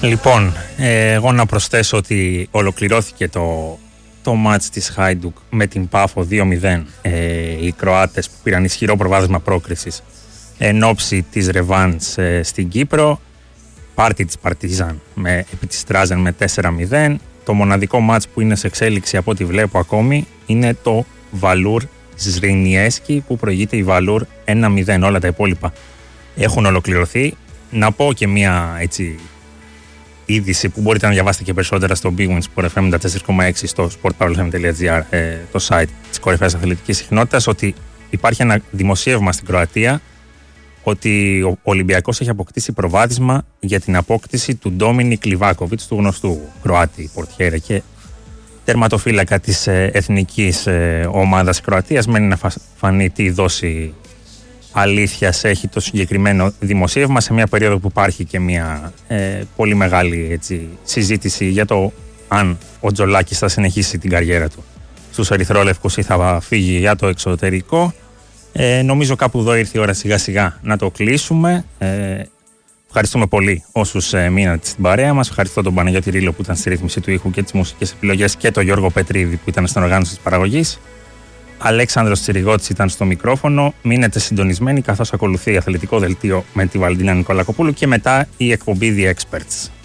Λοιπόν, εγώ να προσθέσω ότι ολοκληρώθηκε το μάτς της Χάιντουκ με την Πάφο 2-0. Οι Κροάτες που πήραν ισχυρό προβάδισμα πρόκρισης εν ώψη της ρεβάνς στην Κύπρο. Πάρτι της Παρτίζαν επί της Τράζεν με 4-0. Το μοναδικό μάτς που είναι σε εξέλιξη από ό,τι βλέπω ακόμη είναι το Βαλούρ Ζρινιέσκι που προηγείται η Βαλούρ 1-0. Όλα τα υπόλοιπα έχουν ολοκληρωθεί. Να πω και μια έτσι είδηση που μπορείτε να διαβάσετε και περισσότερα στο Big Win Sport FM 94,6 στο sportpowerfm.gr, το site της κορυφαίας αθλητικής συχνότητας, ότι υπάρχει ένα δημοσίευμα στην Κροατία ότι ο Ολυμπιακός έχει αποκτήσει προβάδισμα για την απόκτηση του Ντόμινικ Λιβάκοβιτς, του γνωστού Κροάτη πορτιέρε και τερματοφύλακα της εθνικής ομάδας Κροατίας. Μένει να φανεί τι δόση αλήθειας έχει το συγκεκριμένο δημοσίευμα σε μια περίοδο που υπάρχει και μια πολύ μεγάλη συζήτηση για το αν ο Τζολάκης θα συνεχίσει την καριέρα του στους ερυθρόλευκους ή θα φύγει για το εξωτερικό. Νομίζω κάπου εδώ ήρθε η ώρα σιγά σιγά να το κλείσουμε. Ευχαριστούμε πολύ όσους μείνατε στην παρέα μας. Ευχαριστώ τον Παναγιώτη Ρήλο που ήταν στη ρύθμιση του ήχου και τις μουσικές επιλογές και τον Γιώργο Πετρίδη που ήταν στην οργάνωση της παραγωγής. Αλέξανδρος Τσιριγώτης ήταν στο μικρόφωνο. Μείνετε συντονισμένοι καθώς ακολουθεί αθλητικό δελτίο με τη Βαλεντίνα Νικολακοπούλου και μετά η εκπομπή The Experts.